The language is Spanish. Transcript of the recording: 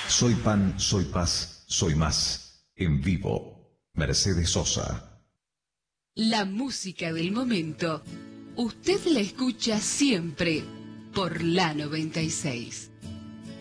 Soy pan, soy paz, soy más. En vivo, Mercedes Sosa. La música del momento. Usted la escucha siempre por la 96.